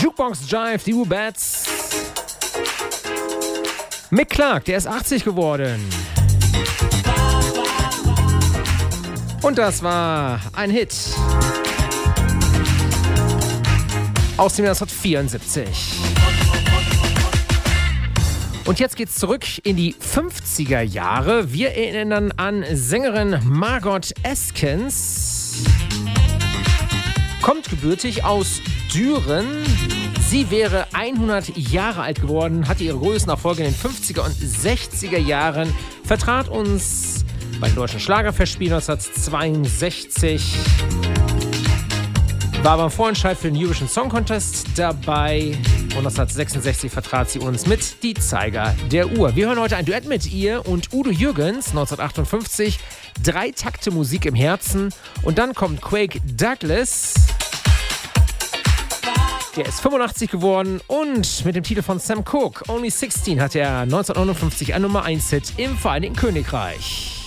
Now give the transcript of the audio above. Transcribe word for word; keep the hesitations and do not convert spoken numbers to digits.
Jukebox Jive, die U-Bats. Mick Clark, der ist achtzig geworden. Und das war ein Hit aus dem Jahr neunzehnhundertvierundsiebzig. Und jetzt geht's zurück in die fünfziger Jahre. Wir erinnern an Sängerin Margot Eskens. Kommt gebürtig aus Düren. Sie wäre hundert Jahre alt geworden, hatte ihre größten Erfolge in den fünfziger und sechziger Jahren, vertrat uns bei den Deutschen Schlagerfestspielen neunzehnhundertzweiundsechzig, war beim Vorentscheid für den Eurovision Song Contest dabei und neunzehnhundertsechsundsechzig vertrat sie uns mit Die Zeiger der Uhr. Wir hören heute ein Duett mit ihr und Udo Jürgens, neunzehnhundertachtundfünfzig, Drei Takte Musik im Herzen. Und dann kommt Craig Douglas, der ist fünfundachtzig geworden und mit dem Titel von Sam Cooke, Only sechzehn, hat er neunzehnhundertneunundfünfzig ein Nummer eins Hit im Vereinigten Königreich.